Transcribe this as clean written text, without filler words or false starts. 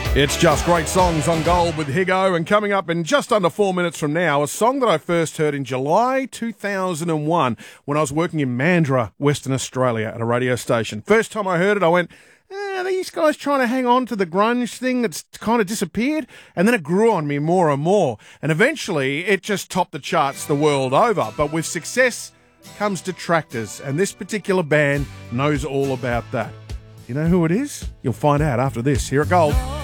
It's just great songs on Gold with Higo, and coming up in just under 4 minutes from now, a song that I first heard in July 2001 when I was working in Mandurah, Western Australia at a radio station. First time I heard it, I went, are these guys trying to hang on to the grunge thing that's kind of disappeared? And then it grew on me more and more. And eventually it just topped the charts the world over. But with success comes detractors, and this particular band knows all about that. You know who it is? You'll find out after this here at Gold.